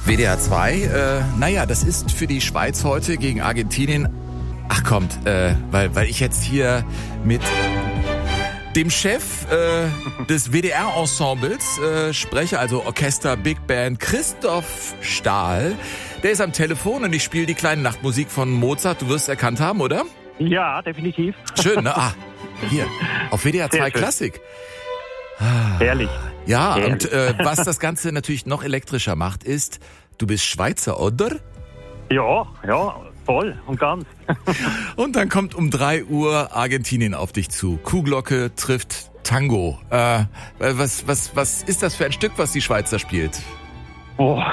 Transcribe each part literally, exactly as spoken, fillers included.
W D R zwei, äh, naja, das ist für die Schweiz heute gegen Argentinien. Ach kommt, äh, weil, weil ich jetzt hier mit dem Chef äh, des W D R-Ensembles äh, spreche, also Orchester, Big Band, Christoph Stahl. Der ist am Telefon und ich spiele die kleine Nachtmusik von Mozart. Du wirst es erkannt haben, oder? Ja, definitiv. Schön, ne? Ah, hier, auf W D R zwei Klassik. Ah, Herrlich. Ja, Herrlich. Und äh, was das Ganze natürlich noch elektrischer macht, ist, du bist Schweizer, oder? Ja, ja, voll und ganz. Und dann kommt um drei Uhr Argentinien auf dich zu. Kuhglocke trifft Tango. Äh, was, was, was ist das für ein Stück, was die Schweizer spielt? Oh,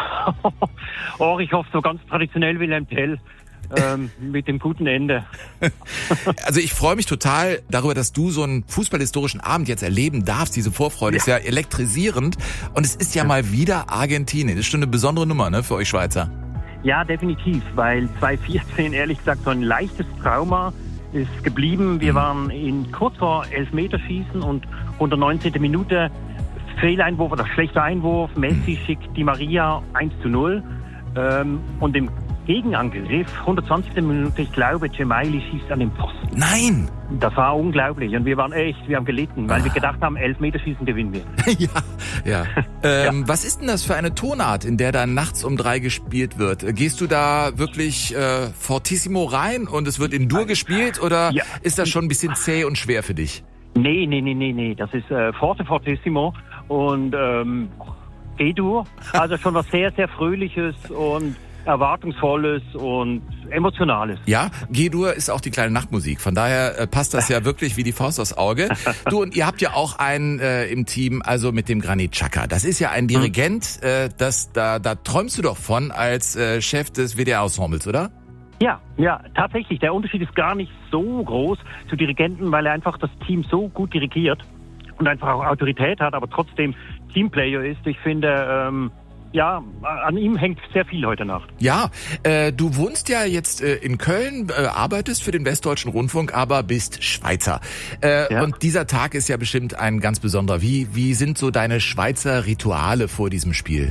oh ich hoffe so ganz traditionell Wilhelm Tell. Ähm, mit dem guten Ende. Also ich freue mich total darüber, dass du so einen fußballhistorischen Abend jetzt erleben darfst. Diese Vorfreude ja. ist ja elektrisierend. Und es ist ja, ja mal wieder Argentinien. Das ist schon eine besondere Nummer, ne, für euch Schweizer. Ja, definitiv, weil zwanzig vierzehn ehrlich gesagt so ein leichtes Trauma ist geblieben. Wir mhm. waren in kurz vor Elfmeterschießen und hundertneunzehnte Minute Fehleinwurf oder schlechter Einwurf. Messi mhm. schickt Di Maria eins zu null. Ähm, und im Gegenangriff, hundertzwanzigste Minute, ich glaube, Gemayli schießt an den Posten. Nein! Das war unglaublich und wir waren echt, wir haben gelitten, weil ah. wir gedacht haben, Elfmeterschießen gewinnen wir. ja, ja. Ähm, ja. Was ist denn das für eine Tonart, in der da nachts um drei gespielt wird? Gehst du da wirklich äh, fortissimo rein und es wird in Dur gespielt oder ja. ist das schon ein bisschen zäh und schwer für dich? Nee, nee, nee, nee, nee, das ist äh, forte fortissimo und ähm, G-Dur, also schon was sehr, sehr Fröhliches und Erwartungsvolles und Emotionales. Ja, G-Dur ist auch die kleine Nachtmusik. Von daher äh, passt das ja wirklich wie die Faust aufs Auge. Du, und ihr habt ja auch einen äh, im Team, also mit dem Granit Xhaka. Das ist ja ein Dirigent, äh, das da, da träumst du doch von als äh, Chef des W D R-Ensembles, oder? Ja, ja, tatsächlich. Der Unterschied ist gar nicht so groß zu Dirigenten, weil er einfach das Team so gut dirigiert und einfach auch Autorität hat, aber trotzdem Teamplayer ist. Ich finde, ähm, ja, an ihm hängt sehr viel heute Nacht. Ja, äh, du wohnst ja jetzt äh, in Köln, äh, arbeitest für den Westdeutschen Rundfunk, aber bist Schweizer. Äh, ja. Und dieser Tag ist ja bestimmt ein ganz besonderer. Wie, wie sind so deine Schweizer Rituale vor diesem Spiel?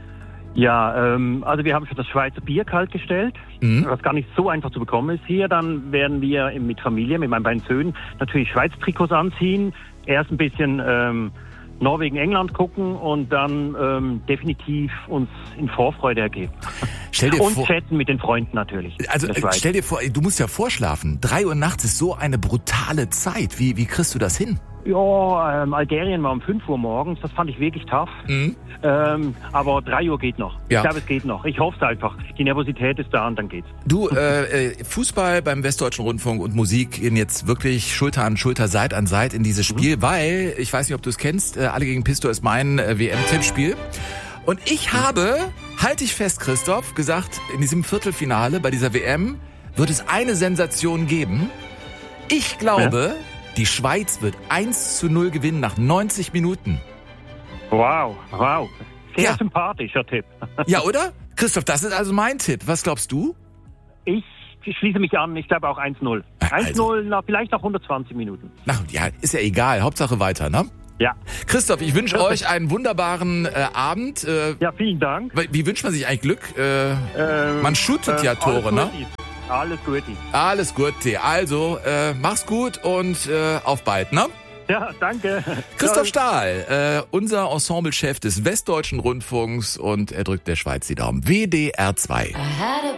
Ja, ähm, also wir haben schon das Schweizer Bier kalt gestellt, mhm. was gar nicht so einfach zu bekommen ist hier. Dann werden wir mit Familie, mit meinen beiden Söhnen, natürlich Schweizer Trikots anziehen. Erst ein bisschen ähm, Norwegen, England gucken und dann ähm, definitiv uns in Vorfreude ergeben. Stell dir und vor, chatten mit den Freunden natürlich. Also stell dir vor, du musst ja vorschlafen. Drei Uhr nachts ist so eine brutale Zeit. Wie, wie kriegst du das hin? Ja, ähm, Algerien war um fünf Uhr morgens. Das fand ich wirklich tough. Mhm. Ähm, aber drei Uhr geht noch. Ja. Ich glaube, es geht noch. Ich hoffe es einfach. Die Nervosität ist da und dann geht's. Du, äh, Fußball beim Westdeutschen Rundfunk und Musik gehen jetzt wirklich Schulter an Schulter, Seite an Seite in dieses Spiel, mhm. weil, ich weiß nicht, ob du es kennst, äh, Alle gegen Pisto ist mein äh, W M-Tippspiel. Und ich habe, halte ich fest, Christoph, gesagt, in diesem Viertelfinale bei dieser W M wird es eine Sensation geben. Ich glaube, ja. die Schweiz wird eins zu null gewinnen nach neunzig Minuten. Wow, wow. Sehr ja. sympathischer Tipp. Ja, oder? Christoph, das ist also mein Tipp. Was glaubst du? Ich schließe mich an. Ich glaube auch eins null. Also. eins null, nach, vielleicht nach hundertzwanzig Minuten. Na ja, ist ja egal. Hauptsache weiter, ne? Ja. Christoph, ich wünsche euch einen wunderbaren äh, Abend. Äh, ja, vielen Dank. Wie wünscht man sich eigentlich Glück? Äh, ähm, man shootet äh, ja Tore, ne? Alles Gute. Alles Gute. Also, äh, mach's gut und äh, auf bald, ne? Ja, danke. Christoph Stahl, äh, unser Ensemblechef des Westdeutschen Rundfunks und er drückt der Schweiz die Daumen. W D R zwei.